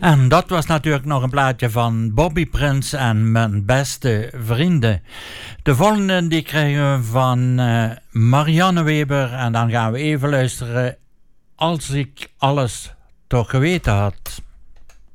En dat was natuurlijk nog een plaatje van Bobby Prince en Mijn Beste Vrienden. De volgende die krijgen we van Marianne Weber. En dan gaan we even luisteren Als ik alles toch geweten had.